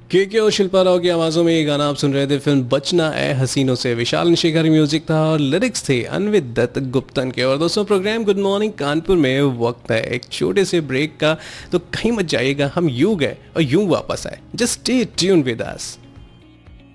के और शिल्पा राव की आवाज़ों में ये गाना आप सुन रहे थे फिल्म बचना ए हसीनों से। विशाल निशेखर म्यूजिक था और लिरिक्स थे अन्वित दत्त गुप्तन के। और दोस्तों प्रोग्राम गुड मॉर्निंग कानपुर में वक्त है एक छोटे से ब्रेक का, तो कहीं मत जाइएगा, हम यूं गए और यूं वापस आए। Just stay tune with us.